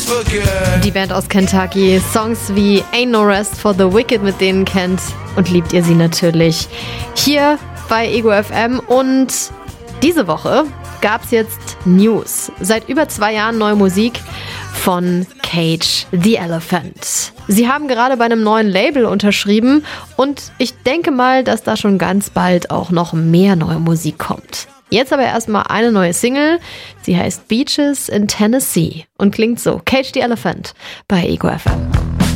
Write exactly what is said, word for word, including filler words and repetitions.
Die Band aus Kentucky, Songs wie Ain't No Rest for the Wicked, mit denen kennt und liebt ihr sie natürlich hier bei Ego F M. Und diese Woche gab es jetzt News. Seit über zwei Jahren neue Musik von Cage the Elephant. Sie haben gerade bei einem neuen Label unterschrieben und ich denke mal, dass da schon ganz bald auch noch mehr neue Musik kommt. Jetzt aber erstmal eine neue Single. Sie heißt Beaches in Tennessee und klingt so. Cage the Elephant bei Ego F M.